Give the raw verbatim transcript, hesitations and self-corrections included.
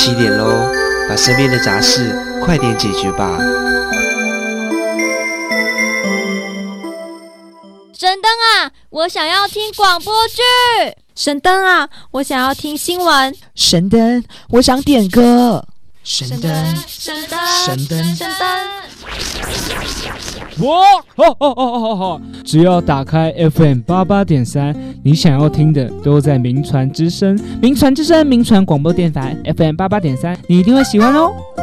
七点喽，把身边的杂事快点解决吧。 神灯啊，我想要听广播剧。 神灯啊，我想要听新闻。 神灯，我想点歌。 神灯，神灯， 神灯， 神灯。 哇！哦哦哦哦哦！只要打开 F M 八八点三，你想要听的都在名传之声。名传之声，名传广播电台 F M 八八点三，你一定会喜欢哦。